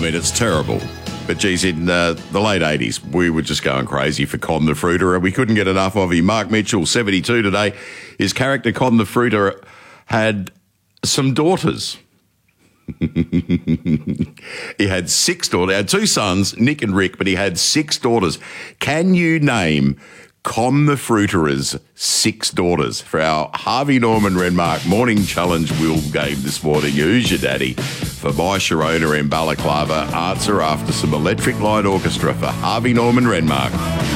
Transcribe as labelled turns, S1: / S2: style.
S1: mean, it's terrible. But geez, in the late 80s, we were just going crazy for Con the Fruiter, and we couldn't get enough of him. Mark Mitchell, 72 today. His character, Con the Fruiter, had some daughters. He had 6 daughters. He had 2 sons, Nick and Rick, but he had 6 daughters. Can you name Con the Fruiter's 6 daughters? For our Harvey Norman Renmark Morning Challenge wheel game this morning, who's your daddy? For my Sharona in Balaclava, answer after some Electric Light Orchestra for Harvey Norman Renmark.